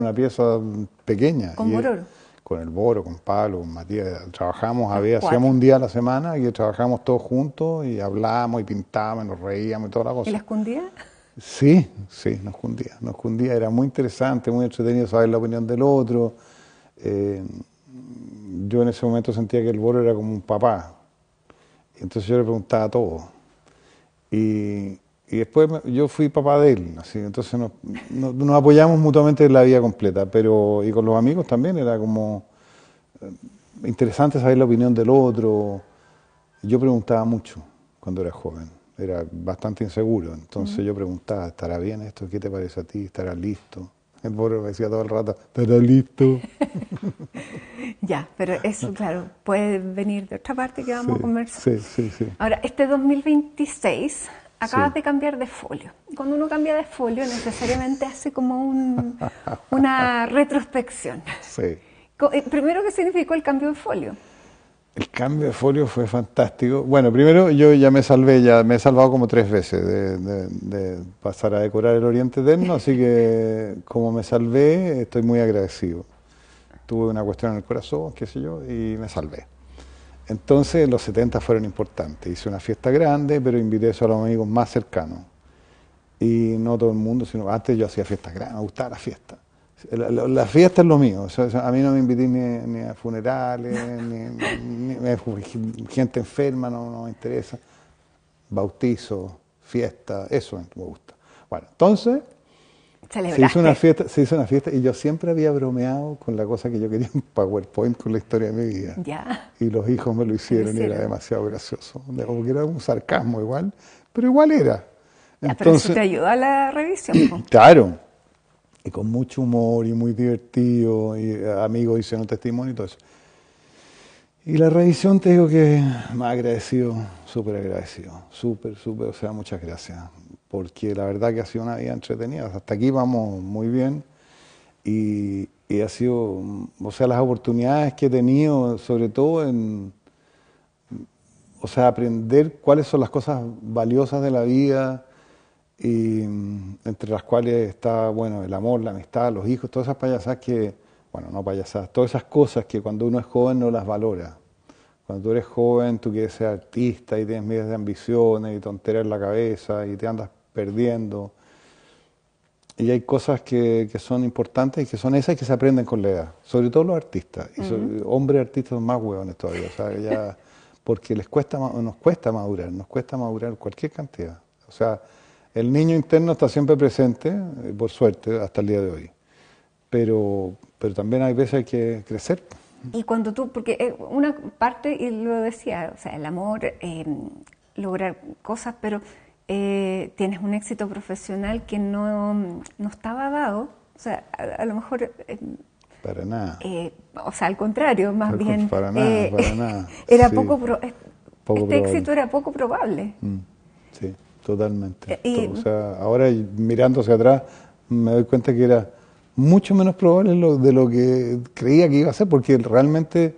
una pieza pequeña. Con Bororo. Con el Boro, con Pablo, con Matías, trabajamos, hacíamos Cuatro. un día a la semana y trabajamos todos juntos y hablábamos y pintábamos y nos reíamos y toda la ¿Y cosa. la escondía? Sí, sí, nos fundía, era muy interesante, muy entretenido saber la opinión del otro. Eh, yo en ese momento sentía que el Boro era como un papá, entonces yo le preguntaba todo. Y después yo fui papá de él, así, entonces nos apoyamos mutuamente en la vida completa, pero y con los amigos también era como interesante saber la opinión del otro. Yo preguntaba mucho cuando era joven, era bastante inseguro, entonces yo preguntaba, ¿estará bien esto? ¿Qué te parece a ti? ¿Estará listo? El pobre me decía todo el rato, ¿estará listo? Ya, pero eso, claro, puede venir de otra parte que vamos a conversar. Sí. Ahora, este 2026 acabas Sí. de cambiar de folio. Cuando uno cambia de folio, necesariamente hace como una retrospección. Sí. Primero, ¿qué significó el cambio de folio? El cambio de folio fue fantástico. Bueno, primero yo ya me salvé, ya me he salvado como 3 veces de pasar a decorar el Oriente Eterno, así que como me salvé, estoy muy agradecido. Tuve una cuestión en el corazón, qué sé yo, y me salvé. Entonces los 70 fueron importantes. Hice una fiesta grande, pero invité solo a los amigos más cercanos. Y no todo el mundo, sino antes yo hacía fiestas grandes, me gustaba la fiesta. La fiesta es lo mío, o sea, a mí no me invité ni a funerales, ni gente enferma, no me interesa. Bautizo, fiesta, eso me gusta. Bueno, entonces ¿Celebraste? se hizo una fiesta y yo siempre había bromeado con la cosa que yo quería un PowerPoint con la historia de mi vida. Ya. Y los hijos me lo hicieron y era demasiado gracioso. Como que era un sarcasmo igual, pero igual era. Ya, pero eso Entonces, te ayudó a la revisión, po. claro, y con mucho humor y muy divertido, y amigos hicieron testimonio y todo eso. Y la revisión te digo que más agradecido, súper, o sea, muchas gracias, porque la verdad que ha sido una vida entretenida, hasta aquí vamos muy bien, y ha sido, o sea, las oportunidades que he tenido, sobre todo o sea, aprender cuáles son las cosas valiosas de la vida, y entre las cuales está, bueno, el amor, la amistad, los hijos, todas esas payasadas que, bueno, no payasadas, todas esas cosas que cuando uno es joven no las valora. Cuando tú eres joven, tú quieres ser artista y tienes miles de ambiciones y tonteras en la cabeza y te andas perdiendo. Y hay cosas que son importantes y que son esas que se aprenden con la edad, sobre todo los artistas, y hombres artistas son más hueones todavía, o sea, ya, porque nos cuesta madurar cualquier cantidad. O sea, el niño interno está siempre presente, por suerte, hasta el día de hoy. Pero también hay veces hay que crecer. Y cuando tú, porque una parte, y lo decía, o sea, el amor, lograr cosas, pero tienes un éxito profesional que no estaba dado, o sea, a lo mejor... Para nada. O sea, al contrario, más bien... Para nada. Era Sí, poco poco este probable. éxito era poco probable. Sí, totalmente. Y O sea, ahora mirando hacia atrás me doy cuenta que era mucho menos probable de lo que creía que iba a ser, porque realmente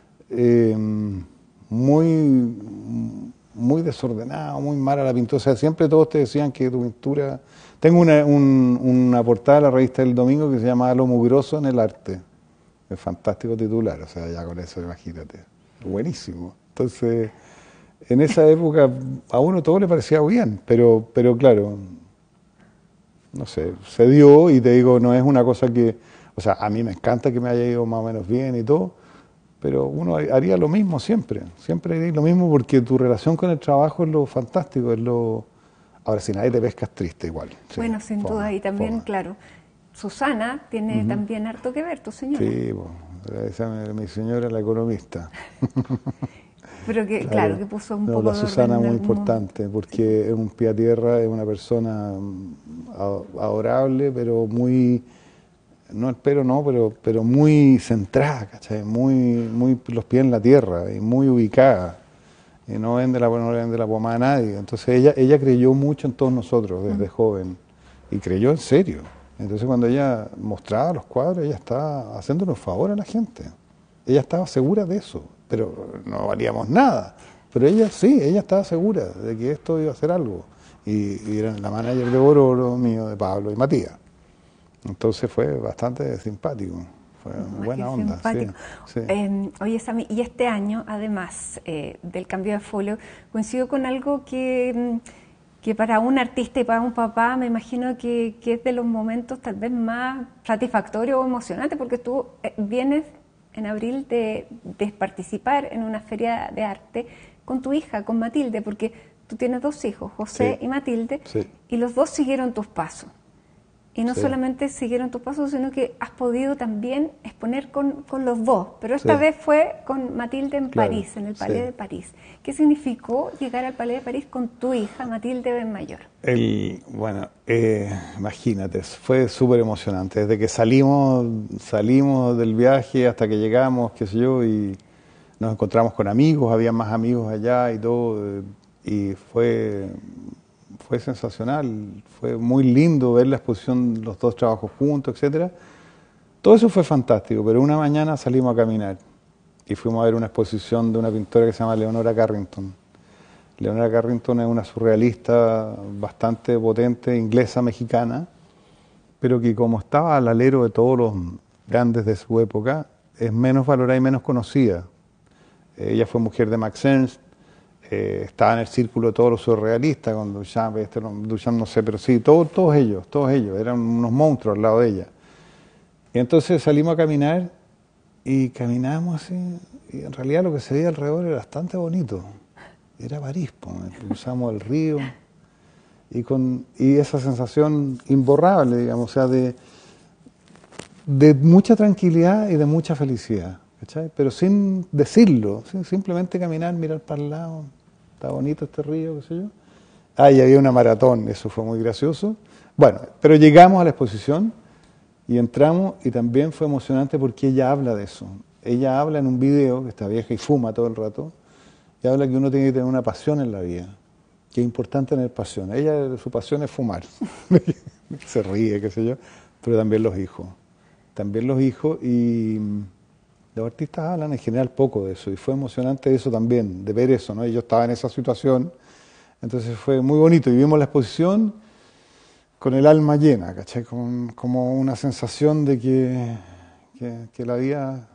muy, muy desordenado, muy mala la pintura. O sea, siempre todos te decían que tu pintura... Tengo una portada de la revista del Domingo que se llama Lo mugroso en el arte. Es fantástico titular, o sea, ya con eso imagínate. Buenísimo. Entonces, en esa época a uno todo le parecía bien, pero claro, no sé, se dio y te digo, no es una cosa que, o sea, a mí me encanta que me haya ido más o menos bien y todo, pero uno haría lo mismo siempre haría lo mismo porque tu relación con el trabajo es lo fantástico, es lo... Ahora, si nadie te pescas triste igual. Sí, bueno, sin duda, y también, claro, Susana tiene también harto que ver, tu señora. Sí, mi señora la ecologista. Pero que, claro, que puso un No, poco la de Susana orden es en muy algún momento. importante porque es un pie a tierra, es una persona adorable, pero muy, no espero no, pero muy centrada, ¿cachai? Muy los pies en la tierra y muy ubicada. Y no le vende la pomada a nadie. Entonces ella creyó mucho en todos nosotros desde joven y creyó en serio. Entonces cuando ella mostraba los cuadros, ella estaba haciéndonos favor a la gente. Ella estaba segura de eso, pero no valíamos nada. Pero ella sí, ella estaba segura de que esto iba a hacer algo. Y era la manager de Bororo, mío, de Pablo y Matías. Entonces fue bastante simpático, fue Más buena que onda. Sí, simpático. sí. Oye, Sami, y este año, además del cambio de folio, coincido con algo que para un artista y para un papá me imagino que es de los momentos tal vez más satisfactorios o emocionantes, porque tú vienes en abril de participar en una feria de arte con tu hija, con Matilde, porque tú tienes dos hijos, José Sí, y Matilde, sí, y los dos siguieron tus pasos. Y no sí, solamente siguieron tus pasos, sino que has podido también exponer con los dos. Pero esta sí, vez fue con Matilde en claro, París, en el Palais sí. de París. ¿Qué significó llegar al Palais de París con tu hija, Matilde Benmayor? Bueno, imagínate, fue súper emocionante. Desde que salimos del viaje hasta que llegamos, qué sé yo, y nos encontramos con amigos, había más amigos allá y todo, y fue sensacional, fue muy lindo ver la exposición, los dos trabajos juntos, etcétera. Todo eso fue fantástico, pero una mañana salimos a caminar y fuimos a ver una exposición de una pintora que se llama Leonora Carrington. Leonora Carrington es una surrealista bastante potente, inglesa, mexicana, pero que como estaba al alero de todos los grandes de su época, es menos valorada y menos conocida. Ella fue mujer de Max Ernst, estaba en el círculo de todos los surrealistas, con Duchamp, Duchamp no sé, pero sí, todos ellos, eran unos monstruos al lado de ella. Y entonces salimos a caminar y caminamos así, y en realidad lo que se veía alrededor era bastante bonito. Era París, cruzamos el río y esa sensación imborrable, digamos, o sea, de mucha tranquilidad y de mucha felicidad, ¿cachai? Pero sin decirlo, simplemente caminar, mirar para el lado, está bonito este río, qué sé yo. Y había una maratón, eso fue muy gracioso. Bueno, pero llegamos a la exposición y entramos y también fue emocionante porque ella habla de eso. Ella habla en un video, que está vieja y fuma todo el rato, y habla que uno tiene que tener una pasión en la vida, que es importante tener pasión. Ella, su pasión es fumar. Se ríe, qué sé yo, pero también los hijos. También los hijos y los artistas hablan en general poco de eso y fue emocionante eso también, de ver eso, ¿no? Yo estaba en esa situación, entonces fue muy bonito y vimos la exposición con el alma llena, ¿cachai? Como una sensación de que la vida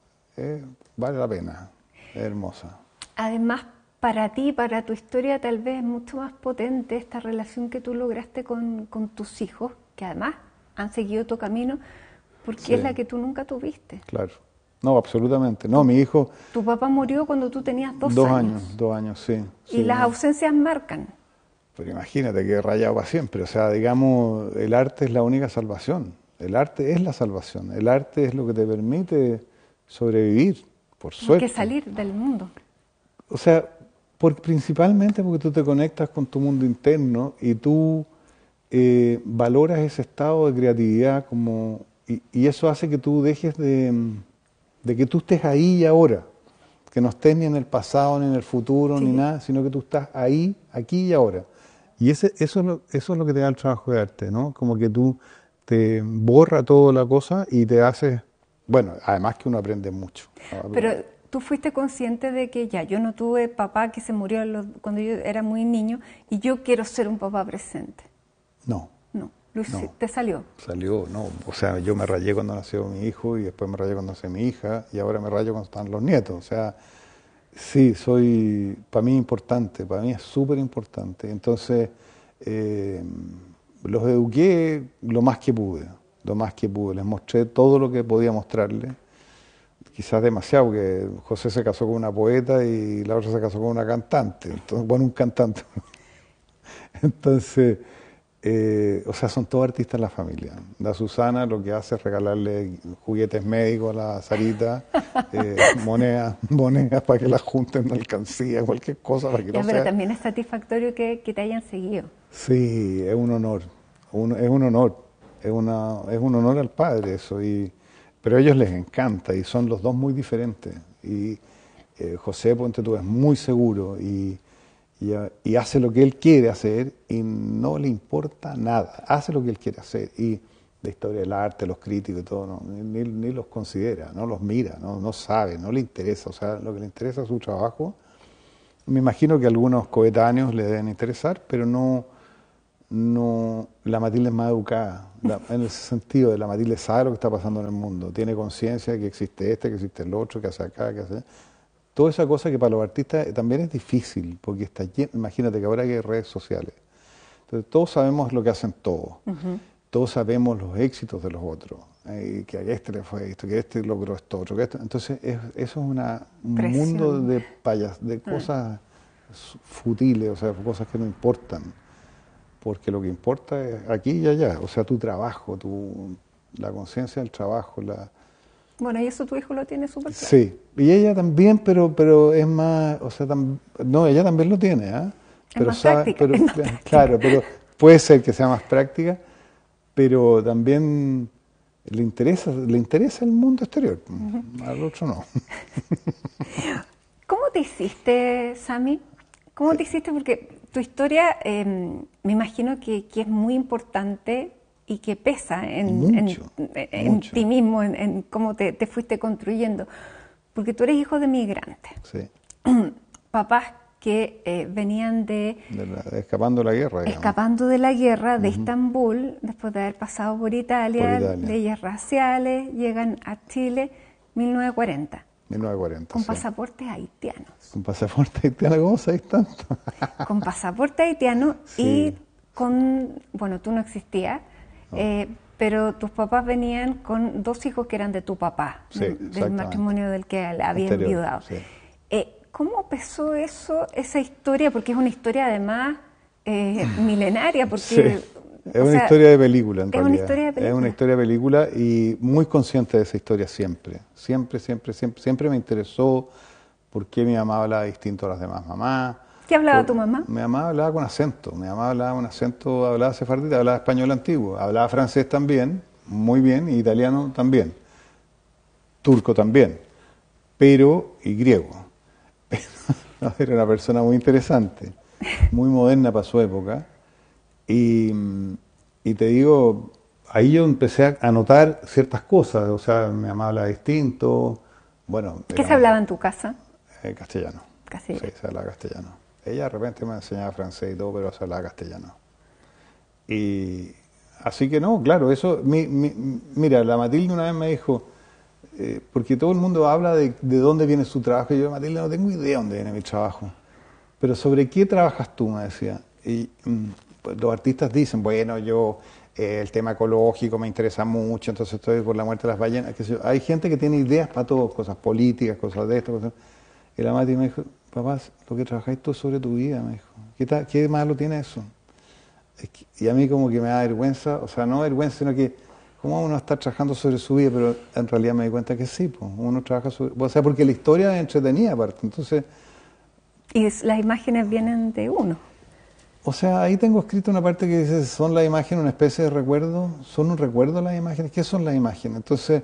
vale la pena, es hermosa. Además, para ti, para tu historia, tal vez es mucho más potente esta relación que tú lograste con tus hijos, que además han seguido tu camino, porque Sí, es la que tú nunca tuviste. claro. No, absolutamente. No, mi hijo, Tu papá murió cuando tú tenías 2 años, sí. y Sí, las no. ausencias marcan. Pero imagínate que rayado para siempre. O sea, digamos, el arte es la única salvación. El arte es la salvación. El arte es lo que te permite sobrevivir, por No hay que suerte. salir del mundo. O sea, principalmente porque tú te conectas con tu mundo interno y tú valoras ese estado de creatividad y eso hace que tú dejes de que tú estés ahí y ahora, que no estés ni en el pasado, ni en el futuro, ni Sí. nada, sino que tú estás ahí, aquí y ahora. Y eso es lo que te da el trabajo de arte, ¿no? Como que tú te borra toda la cosa y te haces, bueno, además que uno aprende mucho. Pero tú fuiste consciente de que ya, yo no tuve papá que se murió cuando yo era muy niño y yo quiero ser un papá presente. No. No, No. te salió. Salió, no. O sea, yo me rayé cuando nació mi hijo y después me rayé cuando nació mi hija y ahora me rayo cuando están los nietos. O sea, sí, para mí importante, para mí es súper importante. Entonces, los eduqué lo más que pude, lo más que pude. Les mostré todo lo que podía mostrarles. Quizás demasiado, porque José se casó con una poeta y la otra se casó con una cantante. Entonces, bueno, un cantante. Entonces, o sea, son todos artistas en la familia. La Susana lo que hace es regalarle juguetes médicos a la Sarita, monedas para que las junten en alcancía, cualquier cosa para que Ya, no pero sea... también es satisfactorio que te hayan seguido. Sí, es un honor, es un honor, es un honor al padre eso, pero a ellos les encanta y son los dos muy diferentes. Y José, ponte tú, es muy seguro y hace lo que él quiere hacer y no le importa nada, hace lo que él quiere hacer. Y la historia del arte, los críticos y todo, no, ni los considera, no los mira, no sabe, no le interesa, o sea, lo que le interesa es su trabajo. Me imagino que a algunos coetáneos le deben interesar, pero no no, la Matilde es más educada, en ese sentido, de la Matilde sabe lo que está pasando en el mundo, tiene conciencia de que existe este, que existe el otro, que hace acá, que hace allá. Toda esa cosa que para los artistas también es difícil, porque está lleno, imagínate que ahora hay redes sociales. Entonces todos sabemos lo que hacen todos, todos sabemos los éxitos de los otros, que a este le fue esto, que este logró esto, otro, que esto. Entonces eso es un mundo de cosas futiles, o sea, cosas que no importan, porque lo que importa es aquí y allá, o sea, tu trabajo, la conciencia del trabajo, Bueno, y eso tu hijo lo tiene súper claro. Sí, y ella también, pero es más, o sea, no, ella también lo tiene, ¿ah? Pero más práctica, es más práctica. Claro, pero puede ser que sea más práctica, pero también le interesa el mundo exterior, al otro no. ¿Cómo te hiciste, Sami? ¿Cómo te hiciste? Porque tu historia me imagino que es muy importante y que pesa en ti mismo, en cómo te fuiste construyendo. Porque tú eres hijo de migrantes. Sí. Papás que venían escapando de la guerra. Digamos. Escapando de la guerra de Estambul, después de haber pasado por Italia, leyes raciales, llegan a Chile 1940. 1940, con pasaportes haitianos. ¿Con pasaporte haitiano? ¿Cómo sabéis tanto? Con pasaporte haitiano y con, bueno, tú no existías, pero tus papás venían con 2 hijos que eran de tu papá, del matrimonio del que había enviudado. Sí. ¿Cómo empezó esa historia? Porque es una historia además milenaria, porque... Es una historia de película, en realidad. Es una historia de película y muy consciente de esa historia siempre. Siempre me interesó por qué mi mamá hablaba distinto a las demás mamás. ¿Qué hablaba tu mamá? Mi mamá hablaba con acento. Mi mamá hablaba con acento, hablaba sefardita, hablaba español antiguo. Hablaba francés también, muy bien, y italiano también. Turco también, y griego. Era una persona muy interesante, muy moderna para su época. Y te digo, ahí yo empecé a notar ciertas cosas, o sea, mi mamá hablaba distinto, bueno... ¿Qué se hablaba en tu casa? Castellano. ¿Castellano? Sí, se hablaba castellano. Ella de repente me enseñaba francés y todo, pero se hablaba castellano. Y así que no, claro, eso... mira, la Matilde una vez me dijo, porque todo el mundo habla de dónde viene su trabajo, y yo, Matilde, no tengo idea de dónde viene mi trabajo. Pero ¿sobre qué trabajas tú?, me decía. Y... los artistas dicen, bueno, yo el tema ecológico me interesa mucho, entonces estoy por la muerte de las ballenas. Hay gente que tiene ideas para todo, cosas políticas, cosas de esto. Cosas. Y la Mati me dijo, papá, lo que trabajáis tú es sobre tu vida, me dijo. ¿Qué malo tiene eso? Y a mí como que me da vergüenza, o sea, no vergüenza, sino que cómo uno está trabajando sobre su vida, pero en realidad me di cuenta que sí, pues, uno trabaja sobre... O sea, porque la historia es entretenida aparte, entonces... Y las imágenes vienen de uno. O sea, ahí tengo escrito una parte que dice, son las imágenes una especie de recuerdo, son un recuerdo las imágenes, ¿qué son las imágenes? Entonces,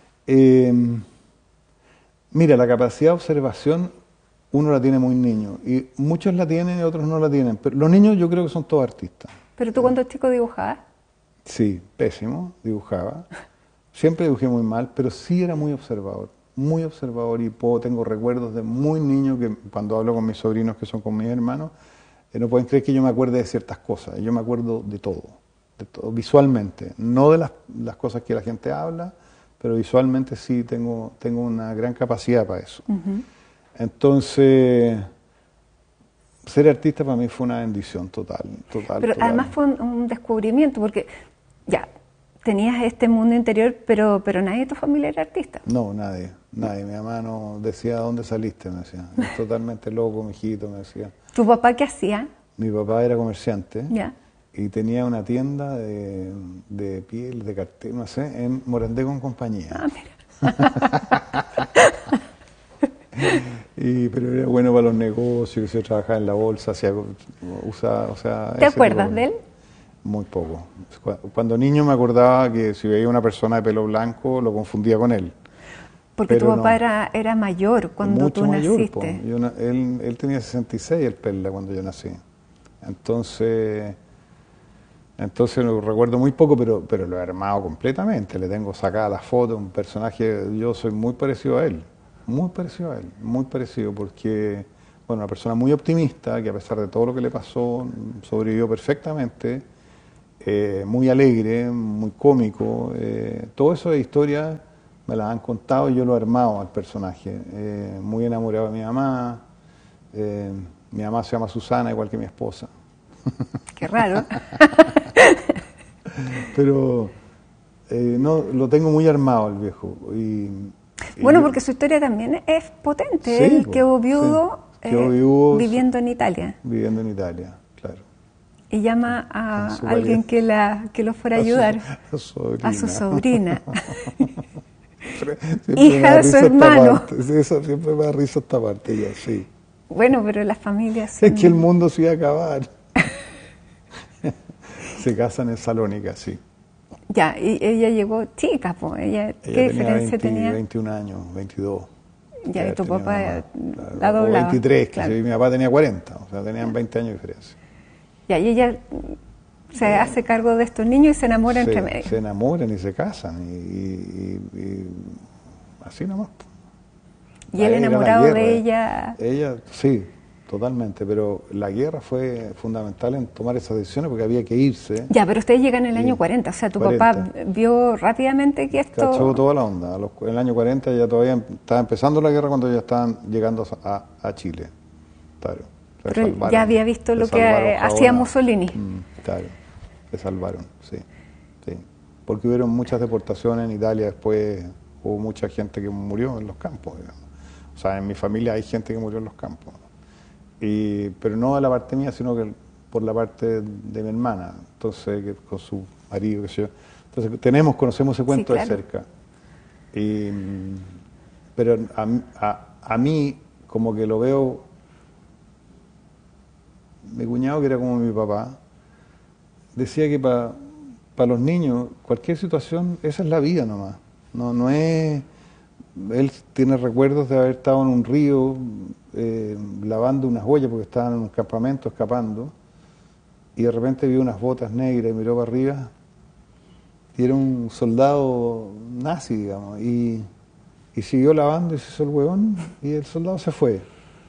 mira, la capacidad de observación uno la tiene muy niño, y muchos la tienen y otros no la tienen, pero los niños yo creo que son todos artistas. ¿Pero tú cuando chico dibujabas? Sí, pésimo, dibujaba, siempre dibujé muy mal, pero sí era muy observador y tengo recuerdos de muy niño que cuando hablo con mis sobrinos que son con mis hermanos, no pueden creer que yo me acuerde de ciertas cosas. Yo me acuerdo de todo visualmente. No de las cosas que la gente habla, pero visualmente sí tengo una gran capacidad para eso. Entonces, ser artista para mí fue una bendición total. Pero además fue un descubrimiento, porque ya, tenías este mundo interior, pero nadie de tu familia era artista. No, nadie. Mi mamá no decía, ¿dónde saliste? Me decía, es totalmente loco, mijito, me decía. ¿Tu papá qué hacía? Mi papá era comerciante y tenía una tienda de piel, de cartel, no sé, en Morandé con compañía. Ah, mira. Pero era bueno para los negocios, se trabajaba en la bolsa, ¿Te acuerdas de él? Muy poco. Cuando niño me acordaba que si veía una persona de pelo blanco lo confundía con él. Porque tu papá era mayor cuando mucho tú mayor, naciste. Él tenía 66, el Perla, cuando yo nací. Entonces lo recuerdo muy poco, pero lo he armado completamente. Le tengo sacada la foto, un personaje, yo soy muy parecido a él, muy parecido, porque bueno, una persona muy optimista, que a pesar de todo lo que le pasó, sobrevivió perfectamente, muy alegre, muy cómico. Todo eso de historia me las han contado y yo lo he armado al personaje. Muy enamorado de mi mamá. Mi mamá se llama Susana, igual que mi esposa. Qué raro. Pero no, lo tengo muy armado el viejo. Bueno, porque su historia también es potente. Sí, Él quedó viudo, sí. Quedó viudo viviendo en Italia. Viviendo en Italia, claro. Y llama a alguien que lo fuera a ayudar. A su sobrina. Hija de su hermano. Eso siempre me da risa esta parte, ya, sí. Bueno, pero las familias son... Es que el mundo se iba a acabar. Se casan en Salónica, sí. Ya, y ella llegó chica, pues. ¿Qué diferencia tenía? 21 años, 22. Ya, y tu papá la doblaba. 23, claro. Mi papá tenía 40, o sea, tenían 20 años de diferencia. Ya, y ella se hace cargo de estos niños y se enamora entre medio. Se enamoran y se casan, y así nomás. ¿Y él enamorado de ella? Ella, sí, totalmente, pero la guerra fue fundamental en tomar esas decisiones porque había que irse. Ya, pero ustedes llegan en el año 40, o sea, tu papá vio rápidamente que esto... Cachó toda la onda. En el año 40 ya todavía estaba empezando la guerra cuando ya estaban llegando a Chile. Claro. Pero ya había visto lo que hacía Mussolini. Claro, se salvaron, sí. Porque hubieron muchas deportaciones en Italia, después hubo mucha gente que murió en los campos, digamos. O sea, en mi familia hay gente que murió en los campos. Pero no de la parte mía, sino que por la parte de mi hermana, entonces que con su marido, qué sé yo. Entonces conocemos ese cuento de cerca. Pero a mí, como que lo veo, mi cuñado, que era como mi papá, decía que para los niños, cualquier situación, esa es la vida nomás. No es... Él tiene recuerdos de haber estado en un río lavando unas ollas porque estaban en un campamento escapando, y de repente vio unas botas negras y miró para arriba y era un soldado nazi, digamos, y siguió lavando y se hizo el huevón y el soldado se fue.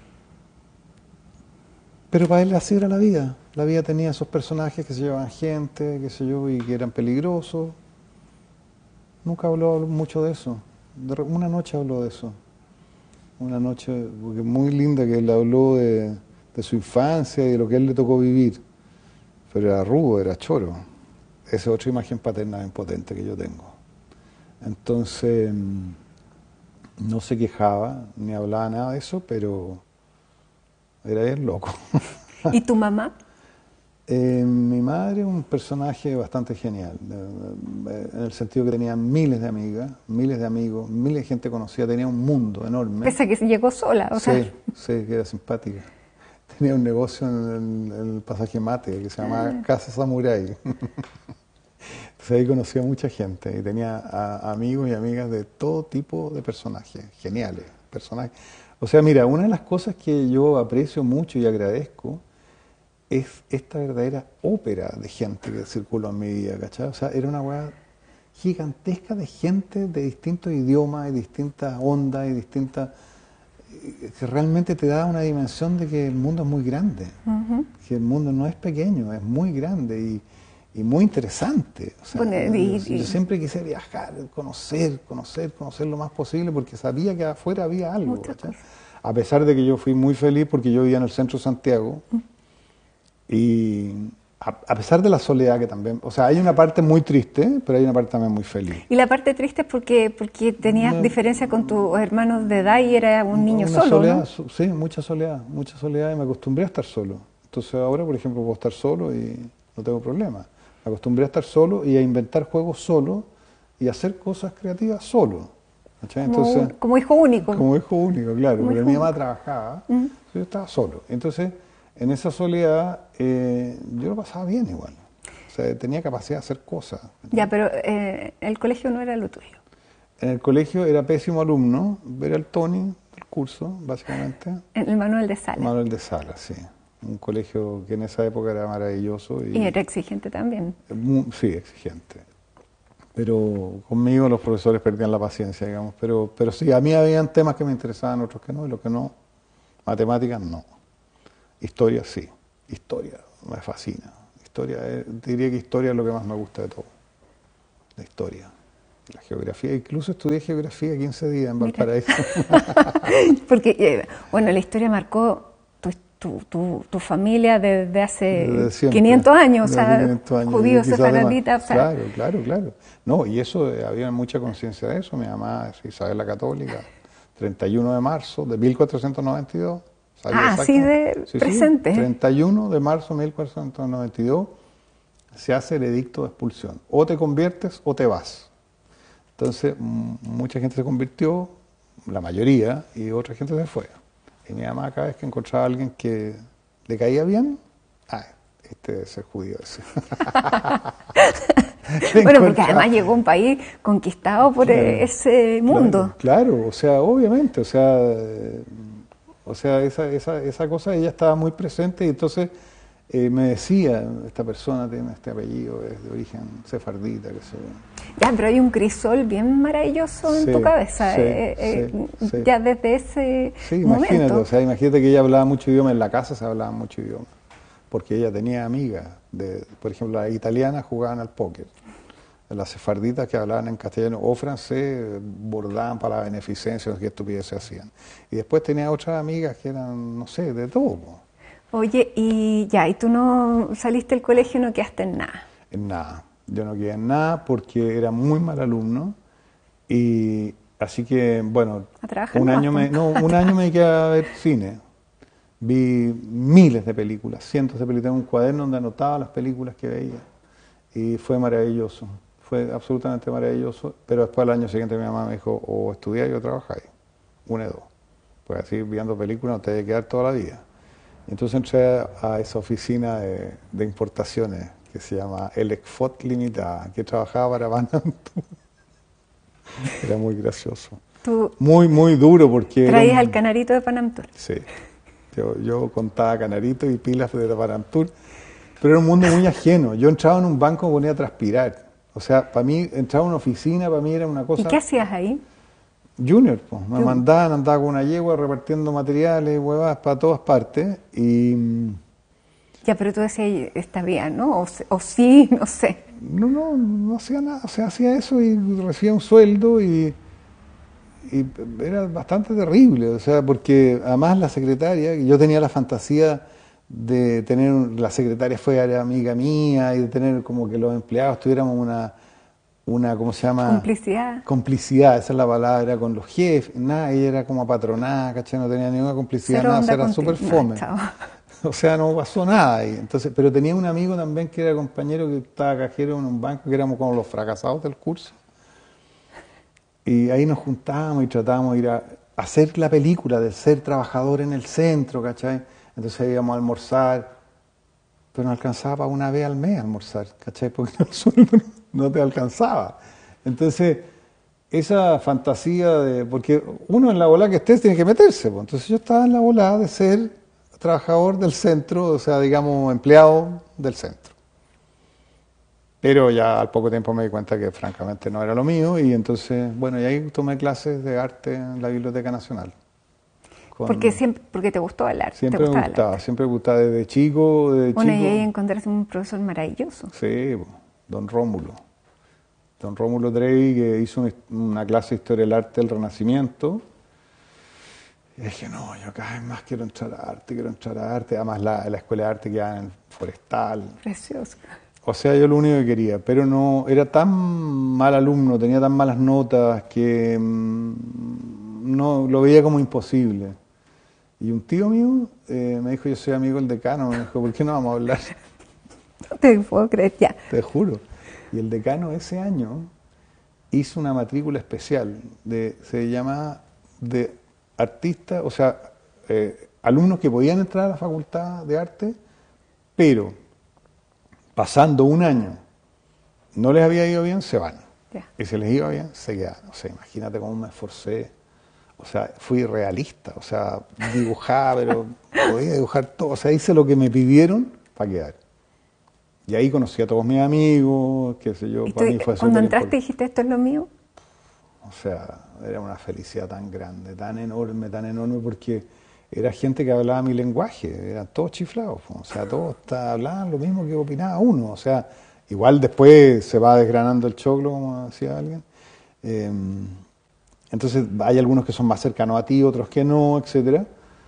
Pero para él así era la vida. La vida tenía esos personajes que se llevaban gente, qué sé yo, y que eran peligrosos. Nunca habló mucho de eso. Una noche habló de eso. Una noche porque muy linda, que él habló de su infancia y de lo que a él le tocó vivir. Pero era rudo, era choro. Esa es otra imagen paterna bien potente que yo tengo. Entonces, no se quejaba, ni hablaba nada de eso, pero era bien loco. ¿Y tu mamá? Mi madre, un personaje bastante genial, en el sentido que tenía miles de amigas, miles de amigos, miles de gente conocida, tenía un mundo enorme. Pese a que llegó sola, o sea. Sí, que era simpática. Tenía un negocio en el pasaje Mate, que se llamaba Casa Samurai. Entonces ahí conocía a mucha gente y tenía amigos y amigas de todo tipo de personajes, geniales personajes. O sea, mira, una de las cosas que yo aprecio mucho y agradezco es esta verdadera ópera de gente que circuló en mi vida, ¿cachai? O sea, era una weá gigantesca de gente de distintos idiomas y distintas ondas y distintas... que realmente te da una dimensión de que el mundo es muy grande, que el mundo no es pequeño, es muy grande y muy interesante. O sea, bueno, yo siempre quise viajar, conocer lo más posible, porque sabía que afuera había algo, ¿cachai? A pesar de que yo fui muy feliz porque yo vivía en el centro de Santiago, y a pesar de la soledad que también, o sea, hay una parte muy triste, pero hay una parte también muy feliz. ¿Y la parte triste es porque tenías diferencia con tus hermanos de edad y era un niño solo, soledad, ¿no? Sí, mucha soledad, y me acostumbré a estar solo. Entonces ahora, por ejemplo, puedo estar solo y no tengo problema. Me acostumbré a estar solo y a inventar juegos solo y a hacer cosas creativas solo. Entonces, como hijo único. Como hijo único, claro, porque mi mamá trabajaba, yo estaba solo. Entonces, en esa soledad yo lo pasaba bien igual. O sea, tenía capacidad de hacer cosas. Ya, pero el colegio no era lo tuyo. En el colegio era pésimo alumno, era el Tony del curso, básicamente. En el Manuel de Salas. Manuel de Salas, sí. Un colegio que en esa época era maravilloso. Y era exigente también. Sí, exigente. Pero conmigo los profesores perdían la paciencia, digamos. Pero sí, a mí habían temas que me interesaban, otros que no, y lo que no Matemáticas no. Historia sí. Historia me fascina. Historia, diría que historia es lo que más me gusta de todo. La historia. La geografía. Incluso estudié geografía 15 días en Valparaíso. Porque, bueno, la historia marcó tu familia desde hace Desde siempre, 500 años, o desde sea, 500 años, judíos, quizás además. sefaraditas, o sea. Claro. No, y eso, había mucha conciencia de eso. Mi mamá es Isabel la Católica, 31 de marzo de 1492. Así de presente. 31 de marzo de 1492 se hace el edicto de expulsión. O te conviertes o te vas. Entonces, mucha gente se convirtió, la mayoría, y otra gente se fue. Y mi mamá, cada vez que encontraba a alguien que le caía bien, este debe ser judío ese. Bueno, porque además llegó a un país conquistado por ese mundo. Claro, o sea, obviamente, o sea, esa cosa ella estaba muy presente y entonces me decía, esta persona tiene este apellido, es de origen sefardita, que sé yo. Ya, pero hay un crisol bien maravilloso en tu cabeza, sí. ya desde ese imagínate, momento. o sea, imagínate que ella hablaba mucho idioma, en la casa se hablaba mucho idioma, porque ella tenía amigas, por ejemplo, las italianas jugaban al póker, las sefarditas que hablaban en castellano o francés bordaban para la beneficencia, qué estupideces hacían. Y después tenía otras amigas que eran, no sé, de todo. Oye, y tú no saliste del colegio, no quedaste en nada. En nada. Yo no quedé en nada porque era muy mal alumno y así que, bueno, un año me dediqué a ver cine. Vi miles de películas, cientos de películas, en un cuaderno donde anotaba las películas que veía y fue maravilloso, fue absolutamente maravilloso, pero después al año siguiente mi mamá me dijo, o estudiáis o trabajáis, una de dos, pues así viendo películas no te debe quedar toda la vida. Entonces entré a esa oficina de importaciones que se llama Elecfot Limitada, que trabajaba para Panamtur. Era muy gracioso. Muy duro porque... ¿Traías al canarito de Panamtur? Sí. Yo contaba canaritos y pilas de Panamtur, pero era un mundo muy ajeno. Yo entraba en un banco y me ponía a transpirar. O sea, para mí, entrar a una oficina, para mí era una cosa... ¿Y qué hacías ahí? Junior, pues. Me mandaban, andaba con una yegua repartiendo materiales, huevas para todas partes y... Ya, pero tú decías, está bien, ¿no? O sí, no sé. No hacía nada. O sea, hacía eso y recibía un sueldo y era bastante terrible. O sea, porque además la secretaria, yo tenía la fantasía de tener, la secretaria fue amiga mía y de tener como que los empleados tuviéramos una ¿cómo se llama? Complicidad. Complicidad, esa es la palabra, con los jefes, nada, ella era como apatronada, ¿cachai? No tenía ninguna complicidad, nada, o sea, era súper fome. O sea, no pasó nada ahí. Entonces, pero tenía un amigo también que era compañero que estaba cajero en un banco, que éramos como los fracasados del curso. Y ahí nos juntábamos y tratábamos de ir a hacer la película de ser trabajador en el centro, ¿cachai? Entonces íbamos a almorzar, pero no alcanzaba para una vez al mes a almorzar, ¿cachai? Porque el sueldo no te alcanzaba. Entonces, esa fantasía de... Porque uno en la bola que estés tiene que meterse, pues. Entonces yo estaba en la bola de ser trabajador del centro, o sea, digamos, empleado del centro. Pero ya al poco tiempo me di cuenta que francamente no era lo mío y entonces, bueno, y ahí tomé clases de arte en la Biblioteca Nacional. Porque te gustó el arte. Siempre me gustaba desde chico, Bueno, y ahí encontraste un profesor maravilloso. Sí, don Rómulo. Don Rómulo Trevi, que hizo una clase de Historia del Arte del Renacimiento. Y dije, no, yo cada vez más quiero entrar a arte. Además, la Escuela de Arte quedaba en el Forestal. Precioso. O sea, yo lo único que quería, pero no, era tan mal alumno, tenía tan malas notas que no lo veía como imposible. Y un tío mío me dijo, yo soy amigo del decano, me dijo, ¿por qué no vamos a hablar? No te puedo creer, ya. Te juro. Y el decano ese año hizo una matrícula especial, se llama de artistas, o sea, alumnos que podían entrar a la facultad de arte, pero pasando un año no les había ido bien, se van. Ya. Y si les iba bien, se quedan. O sea, imagínate cómo me esforcé. O sea, fui realista, o sea, dibujaba, pero podía dibujar todo. O sea, hice lo que me pidieron para quedar. Y ahí conocí a todos mis amigos, qué sé yo, para mí fue cuando entraste dijiste, ¿esto es lo mío? O sea, era una felicidad tan grande, tan enorme, porque era gente que hablaba mi lenguaje, eran todos chiflados, o sea, todos hablaban lo mismo que opinaba uno, o sea, igual después se va desgranando el choclo, como decía alguien. Entonces hay algunos que son más cercanos a ti, otros que no, etcétera.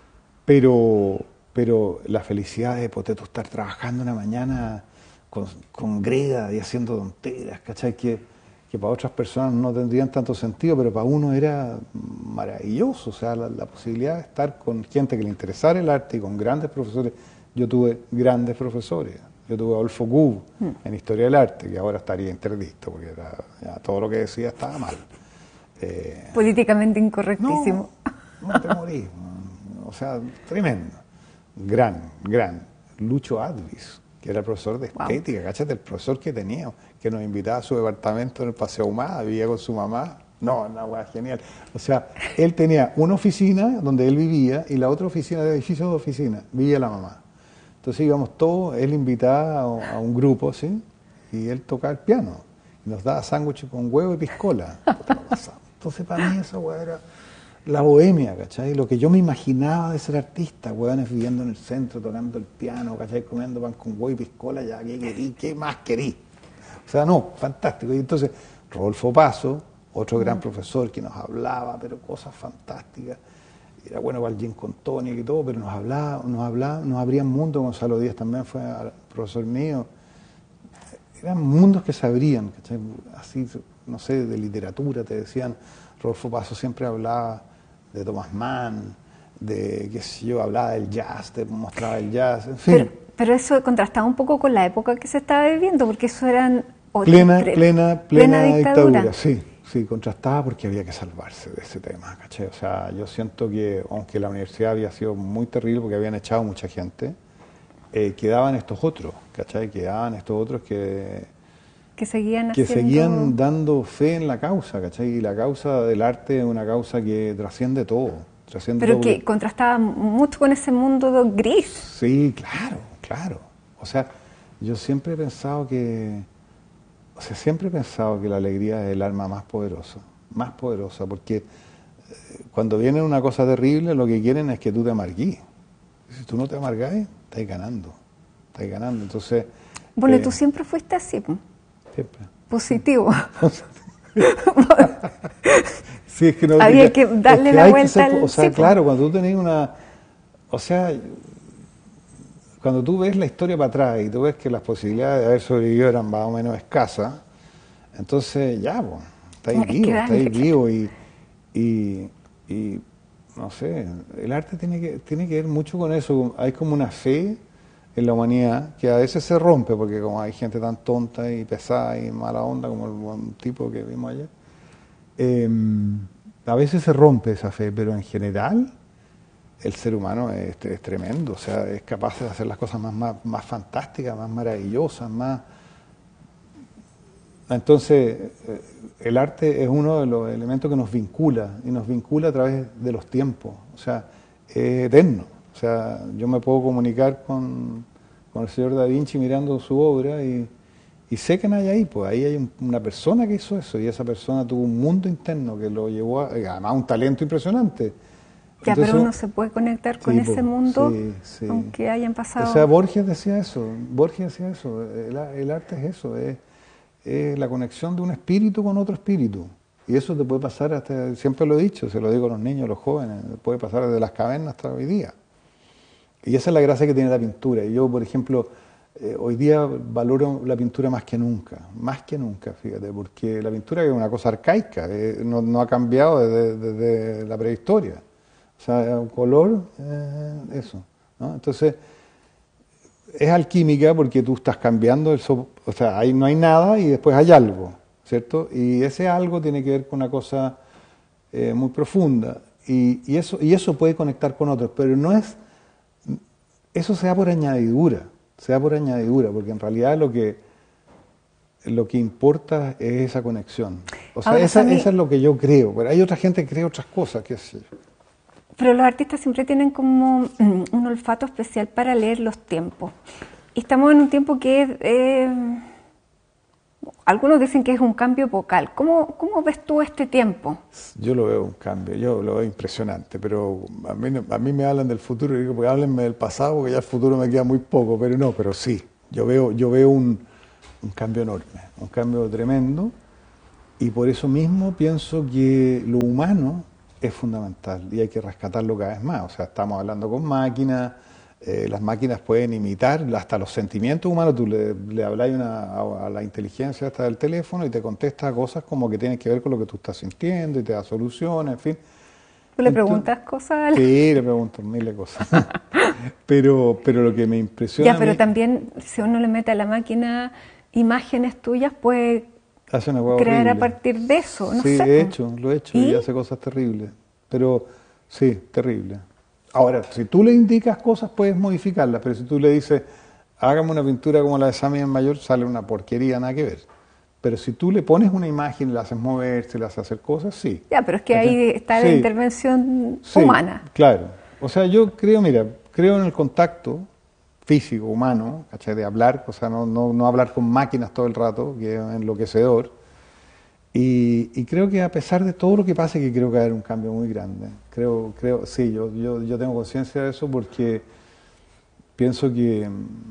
Pero la felicidad de poder tú estar trabajando una mañana con greda y haciendo tonteras, ¿cachai? Que para otras personas no tendrían tanto sentido, pero para uno era maravilloso. O sea, la posibilidad de estar con gente que le interesara el arte y con grandes profesores. Yo tuve grandes profesores. Yo tuve a Adolfo Gub en Historia del Arte, que ahora estaría interdicto, porque ya todo lo que decía estaba mal. Políticamente incorrectísimo. No te morís. O sea, tremendo. Gran. Lucho Advis, que era el profesor de estética, wow. Cáchate, el profesor que tenía, que nos invitaba a su departamento en el Paseo Ahumada, vivía con su mamá. No, una hueá genial. O sea, él tenía una oficina donde él vivía y la otra oficina, de edificio de oficina, vivía la mamá. Entonces íbamos todos, él invitaba a un grupo, ¿sí? Y él tocaba el piano. Y nos daba sándwiches con huevo y piscola. Entonces para mí esa hueá era la bohemia, ¿cachai? Lo que yo me imaginaba de ser artista, hueones viviendo en el centro, tocando el piano, ¿cachai? Comiendo pan con huevo y piscola, ya, ¿qué querí? ¿Qué más querí? O sea, no, fantástico. Y entonces, Rodolfo Paso, otro gran profesor que nos hablaba, pero cosas fantásticas. Era bueno para el gin con tonic y todo, pero nos abría mundo. Gonzalo Díaz también fue profesor mío. Eran mundos que se abrían, ¿cachai? Así, no sé, de literatura, te decían. Rodolfo Paso siempre hablaba de Thomas Mann, de, qué sé yo, hablaba del jazz, te mostraba el jazz, en fin. Pero eso contrastaba un poco con la época que se estaba viviendo, porque eso eran... Plena dictadura, sí, contrastaba porque había que salvarse de ese tema, ¿cachai? O sea, yo siento que, aunque la universidad había sido muy terrible porque habían echado mucha gente, quedaban estos otros, ¿cachai? Quedaban estos otros que seguían dando fe en la causa, ¿cachai? Y la causa del arte es una causa que trasciende todo. Pero que contrastaba mucho con ese mundo gris. Sí, claro. O sea, yo siempre he pensado que la alegría es el arma más poderosa, porque cuando viene una cosa terrible, lo que quieren es que tú te amargues. Si tú no te amargas, estás ganando. Entonces... Bueno, tú siempre fuiste así, siempre. Positivo. Sí, es que no, había que darle la vuelta al... O sea, claro, cuando tú tenés cuando tú ves la historia para atrás y tú ves que las posibilidades de haber sobrevivido eran más o menos escasas, entonces ya, estáis vivo y no sé, el arte tiene que ver mucho con eso. Hay como una fe en la humanidad que a veces se rompe porque como hay gente tan tonta y pesada y mala onda como el buen tipo que vimos ayer, a veces se rompe esa fe, pero en general el ser humano es tremendo, o sea, es capaz de hacer las cosas más fantásticas, más maravillosas, más... Entonces, el arte es uno de los elementos que nos vincula, y nos vincula a través de los tiempos, o sea, es eterno. O sea, yo me puedo comunicar con el señor Da Vinci mirando su obra y sé que no hay ahí, pues ahí hay una persona que hizo eso, y esa persona tuvo un mundo interno que lo llevó además un talento impresionante. Ya, entonces, pero uno se puede conectar con ese mundo, aunque hayan pasado... O sea, Borges decía eso, el arte es eso, es la conexión de un espíritu con otro espíritu. Y eso te puede pasar hasta, siempre lo he dicho, se lo digo a los niños, a los jóvenes, puede pasar desde las cavernas hasta hoy día. Y esa es la gracia que tiene la pintura. Y yo, por ejemplo, hoy día valoro la pintura más que nunca, fíjate, porque la pintura es una cosa arcaica, no ha cambiado desde la prehistoria. O sea, un color, eso, ¿no? Entonces, es alquímica porque tú estás cambiando, o sea, ahí no hay nada y después hay algo, ¿cierto? Y ese algo tiene que ver con una cosa muy profunda y eso puede conectar con otros, pero no es, eso se da por añadidura, porque en realidad lo que importa es esa conexión. O sea, esa es lo que yo creo, pero hay otra gente que cree otras cosas, qué sé yo. Pero los artistas siempre tienen como un olfato especial para leer los tiempos. Y estamos en un tiempo que Algunos dicen que es un cambio epocal. ¿Cómo ves tú este tiempo? Yo lo veo un cambio, yo lo veo impresionante, pero a mí me hablan del futuro y digo, pues háblenme del pasado, porque ya el futuro me queda muy poco, pero sí, yo veo un cambio enorme, un cambio tremendo, y por eso mismo pienso que lo humano es fundamental y hay que rescatarlo cada vez más. O sea, estamos hablando con máquinas, las máquinas pueden imitar hasta los sentimientos humanos. Tú le hablas a la inteligencia hasta del teléfono y te contesta cosas como que tienen que ver con lo que tú estás sintiendo y te da soluciones, en fin. ¿Tú le preguntas cosas? Sí, le pregunto miles de cosas. pero lo que me impresiona. Ya, pero también si uno le mete a la máquina imágenes tuyas, puede hace una hueá crear horrible. A partir de eso. No sí, sé. lo he hecho y hace cosas terribles. Pero sí, terrible. Ahora, si tú le indicas cosas, puedes modificarlas, pero si tú le dices, hágame una pintura como la de Sammy en Mayor, sale una porquería, nada que ver. Pero si tú le pones una imagen, la haces moverse, le haces hacer cosas, sí. Ya, pero es que ahí está la intervención humana. Claro. O sea, yo creo en el contacto físico, humano, ¿cachai? De hablar, o sea, no hablar con máquinas todo el rato, que es enloquecedor. Y creo que a pesar de todo lo que pase, que creo que va a haber un cambio muy grande. Sí, yo tengo conciencia de eso porque pienso que,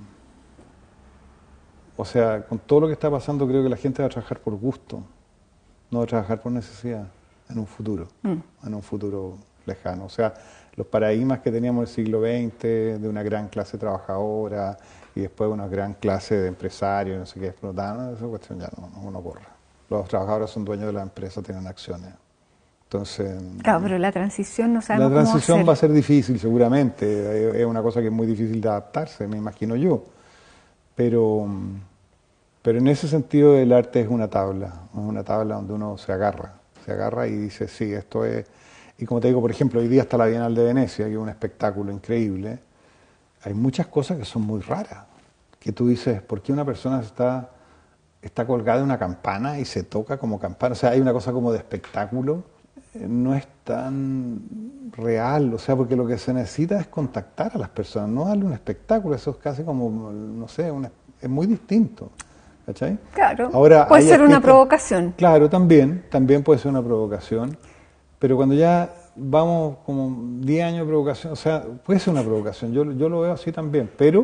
o sea, con todo lo que está pasando, creo que la gente va a trabajar por gusto, no va a trabajar por necesidad en un futuro lejano. O sea, los paradigmas que teníamos en el siglo XX, de una gran clase trabajadora y después una gran clase de empresarios, no sé qué, explotaban, esa cuestión ya no corre. Los trabajadores son dueños de la empresa, tienen acciones. Entonces, claro, pero la transición no sabemos cómo la transición hacer. va a ser difícil, seguramente. Es una cosa que es muy difícil de adaptarse, me imagino yo. Pero en ese sentido el arte es una tabla donde uno se agarra y dice, sí, esto es... Y como te digo, por ejemplo, hoy día está la Bienal de Venecia, que es un espectáculo increíble. Hay muchas cosas que son muy raras, que tú dices, ¿por qué una persona está colgada de una campana y se toca como campana? O sea, hay una cosa como de espectáculo, no es tan real, o sea, porque lo que se necesita es contactar a las personas, no darle un espectáculo, eso es casi como, no sé, es muy distinto, ¿cachai? Claro, ahora, puede ser una provocación. Claro, también puede ser una provocación, pero cuando ya vamos como 10 años de provocación, o sea, puede ser una provocación, yo lo veo así también, pero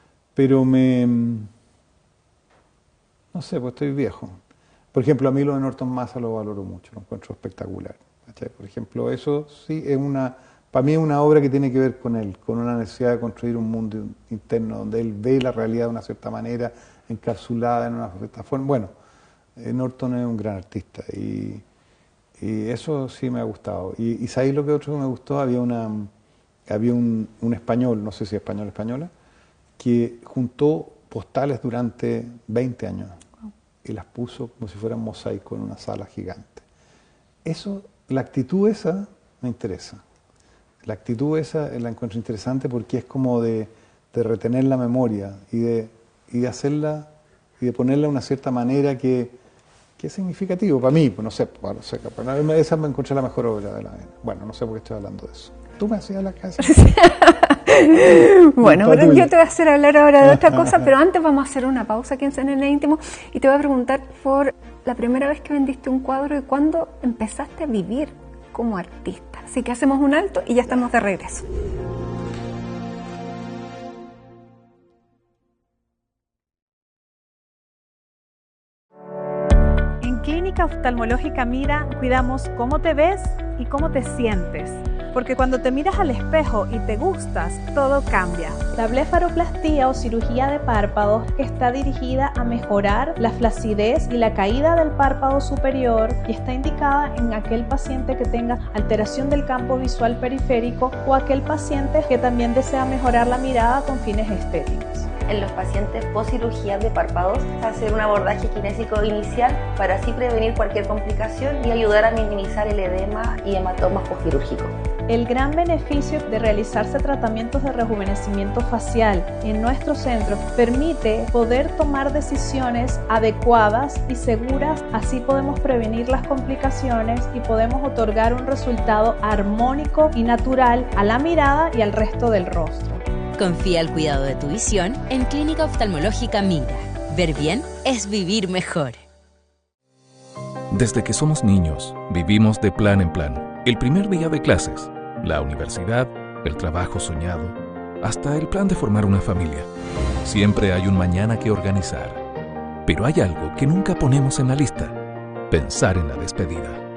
no sé, pues estoy viejo. Por ejemplo, a mí lo de Norton Massa lo valoro mucho, lo encuentro espectacular. ¿Cachai? Por ejemplo, eso sí es para mí es una obra que tiene que ver con él, con una necesidad de construir un mundo interno donde él ve la realidad de una cierta manera, encapsulada en una cierta forma. Bueno, Norton es un gran artista y eso sí me ha gustado. Y ¿sabéis lo que otro me gustó? Había un español, no sé si español o española, que juntó postales durante 20 años y las puso como si fueran mosaico en una sala gigante. Eso, la actitud esa me interesa. La actitud esa la encuentro interesante porque es como de retener la memoria y de hacerla y de ponerla de una cierta manera que es significativo para mí, pues no sé, esa me encontré la mejor obra de la vida. Bueno, no sé por qué estoy hablando de eso. Tú me hacías la casa. Bueno, pero yo te voy a hacer hablar ahora de otra cosa, pero antes vamos a hacer una pausa aquí en CNN Íntimo y te voy a preguntar por la primera vez que vendiste un cuadro y cuándo empezaste a vivir como artista. Así que hacemos un alto y ya estamos de regreso. En Clínica Oftalmológica Mira cuidamos cómo te ves y cómo te sientes. Porque cuando te miras al espejo y te gustas, todo cambia. La blefaroplastía o cirugía de párpados está dirigida a mejorar la flacidez y la caída del párpado superior y está indicada en aquel paciente que tenga alteración del campo visual periférico o aquel paciente que también desea mejorar la mirada con fines estéticos. En los pacientes post cirugía de párpados, hacer un abordaje kinésico inicial para así prevenir cualquier complicación y ayudar a minimizar el edema y hematomas postquirúrgicos. El gran beneficio de realizarse tratamientos de rejuvenecimiento facial en nuestro centro permite poder tomar decisiones adecuadas y seguras, así podemos prevenir las complicaciones y podemos otorgar un resultado armónico y natural a la mirada y al resto del rostro. Confía el cuidado de tu visión en Clínica Oftalmológica Mira. Ver bien es vivir mejor. Desde que somos niños, vivimos de plan en plan. El primer día de clases, la universidad, el trabajo soñado, hasta el plan de formar una familia. Siempre hay un mañana que organizar. Pero hay algo que nunca ponemos en la lista: pensar en la despedida.